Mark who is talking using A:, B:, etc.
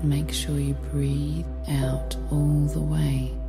A: Make sure you breathe out all the way.